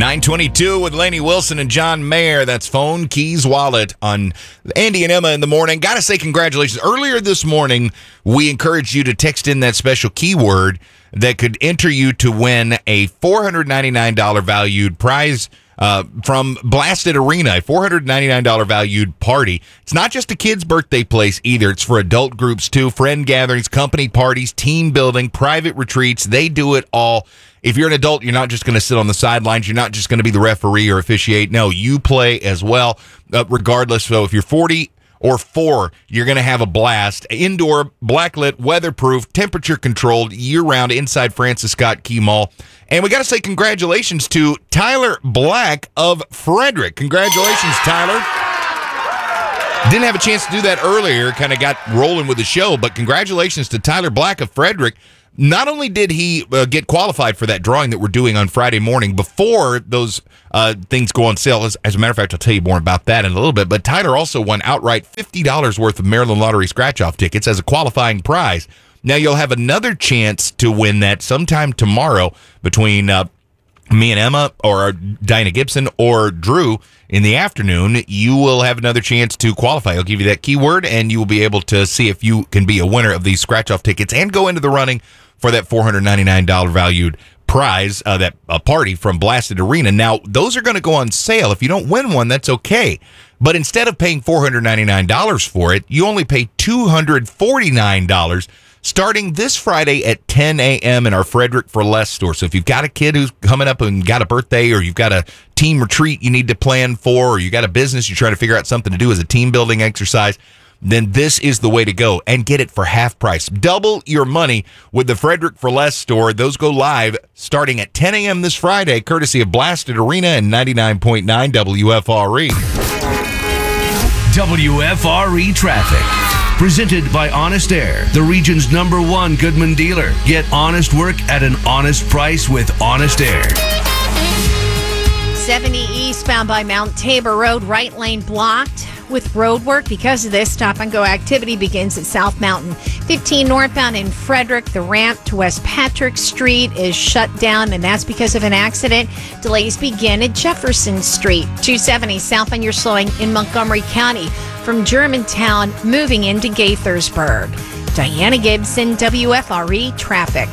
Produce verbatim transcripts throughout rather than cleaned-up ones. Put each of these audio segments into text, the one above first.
nine twenty-two with Lainey Wilson and John Mayer. That's Phone Keys Wallet on Andy and Emma in the morning. Got to say congratulations. Earlier this morning, we encouraged you to text in that special keyword that could enter you to win a four hundred ninety-nine dollars valued prize uh, from Blasted Arena, a four hundred ninety-nine dollars valued party. It's not just a kid's birthday place either. It's for adult groups too, friend gatherings, company parties, team building, private retreats. They do it all. If you're an adult, you're not just going to sit on the sidelines. You're not just going to be the referee or officiate. No, you play as well, uh, regardless. So if you're forty or four, you're going to have a blast. Indoor, blacklit, weatherproof, temperature-controlled, year-round inside Francis Scott Key Mall. And we got to say congratulations to Tyler Black of Frederick. Congratulations, Tyler. Didn't have a chance to do that earlier. Kind of got rolling with the show, but congratulations to Tyler Black of Frederick. Not only did he uh, get qualified for that drawing that we're doing on Friday morning before those uh, things go on sale, as, as a matter of fact, I'll tell you more about that in a little bit, but Tyler also won outright fifty dollars worth of Maryland Lottery scratch-off tickets as a qualifying prize. Now, you'll have another chance to win that sometime tomorrow between uh, me and Emma or Dinah Gibson or Drew in the afternoon. You will have another chance to qualify. I'll give you that keyword, and you will be able to see if you can be a winner of these scratch-off tickets and go into the running for that four hundred ninety-nine dollars valued prize, uh, that uh, party from Blasted Arena. Now, those are going to go on sale. If you don't win one, that's okay. But instead of paying four hundred ninety-nine dollars for it, you only pay two hundred forty-nine dollars starting this Friday at ten a.m. in our Frederick for Less store. So if you've got a kid who's coming up and got a birthday, or you've got a team retreat you need to plan for, or you got a business you're trying to figure out something to do as a team building exercise, then this is the way to go and get it for half price. Double your money with the Frederick for Less store. Those go live starting at ten a.m. this Friday, courtesy of Blasted Arena and ninety-nine point nine W F R E. W F R E Traffic. Presented by Honest Air, the region's number one Goodman dealer. Get honest work at an honest price with Honest Air. seventy eastbound by Mount Tabor Road, right lane blocked with road work. Because of this, stop-and-go activity begins at South Mountain. fifteen northbound in Frederick, the ramp to West Patrick Street is shut down, and that's because of an accident. Delays begin at Jefferson Street. two seventy south on your slowing in Montgomery County from Germantown moving into Gaithersburg. Diana Gibson, W F R E Traffic.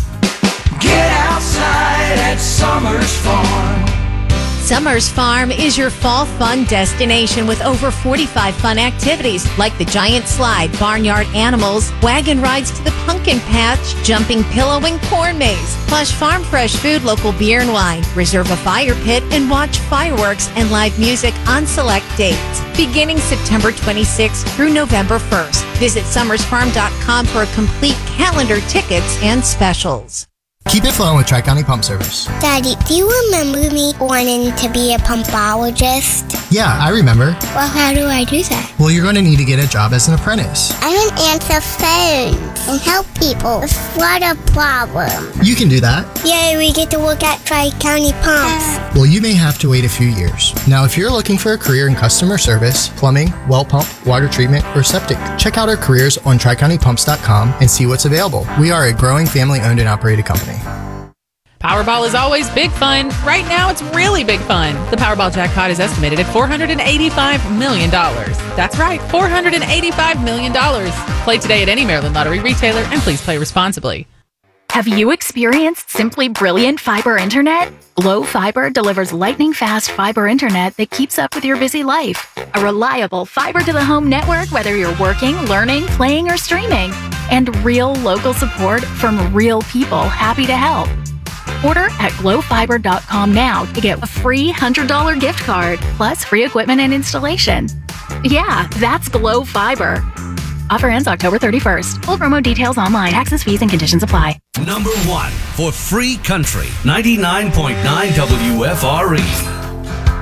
Get outside at Summers Farm. Summers Farm is your fall fun destination with over forty-five fun activities like the giant slide, barnyard animals, wagon rides to the pumpkin patch, jumping pillow and corn maze, plus farm fresh food, local beer and wine. Reserve a fire pit and watch fireworks and live music on select dates beginning September twenty-sixth through November first. Visit summers farm dot com for a complete calendar, tickets, and specials. Keep it flowing with Tri-County Pump Service. Daddy, do you remember me wanting to be a pumpologist? Yeah, I remember. Well, how do I do that? Well, you're going to need to get a job as an apprentice. I want to answer phones and help people with water problems. You can do that. Yay, we get to work at Tri-County Pumps. Well, you may have to wait a few years. Now, if you're looking for a career in customer service, plumbing, well pump, water treatment, or septic, check out our careers on tri county pumps dot com and see what's available. We are a growing family-owned and operated company. Powerball is always big fun. Right now, it's really big fun. The Powerball jackpot is estimated at four hundred eighty-five million dollars. That's right, four hundred eighty-five million dollars. Play today at any Maryland Lottery retailer, and please play responsibly. Have you experienced simply brilliant fiber internet? Glow Fiber delivers lightning-fast fiber internet that keeps up with your busy life. A reliable fiber-to-the-home network, whether you're working, learning, playing, or streaming. And real local support from real people happy to help. Order at glow fiber dot com now to get a free one hundred dollars gift card, plus free equipment and installation. Yeah, that's Glow Fiber. Offer ends October thirty-first. Full promo details online. Taxes, fees, and conditions apply. Number one for Free Country, ninety-nine point nine W F R E.